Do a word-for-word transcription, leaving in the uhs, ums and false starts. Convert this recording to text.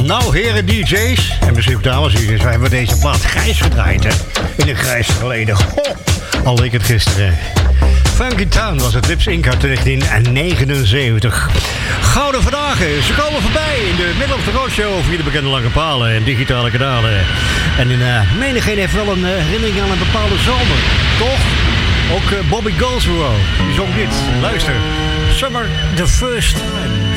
Nou, heren D J's en misschien ook dames en heren, wij hebben deze plaat grijs gedraaid, hè? In een grijs verleden. Ho, al leek het gisteren. Funky Town was het Lips Inc. uit negentien negenenzeventig. Gouden vandaag, ze komen voorbij in de Middle of the Road Show via de bekende lange palen en digitale kanalen. En in uh, menigeen heeft wel een uh, herinnering aan een bepaalde zomer, toch? Ook uh, Bobby Goldsboro, die zong dit. Luister, Summer the First Time.